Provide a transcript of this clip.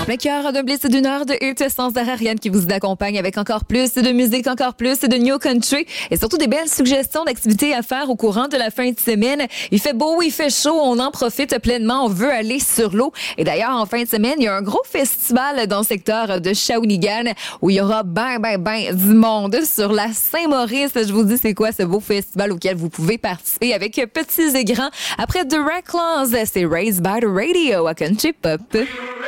En plein cœur d'un blitz d'une heure de hit sans arrêt, Ariane qui vous accompagne avec encore plus de musique, encore plus de new country et surtout des belles suggestions d'activités à faire au courant de la fin de semaine. Il fait beau, il fait chaud, on en profite pleinement, on veut aller sur l'eau. Et d'ailleurs, en fin de semaine, il y a un gros festival dans le secteur de Shawinigan où il y aura ben du monde sur la Saint-Maurice. Je vous dis c'est quoi ce beau festival auquel vous pouvez participer avec petits et grands. Après The Reckless, c'est Raised by the Radio à Country Pop.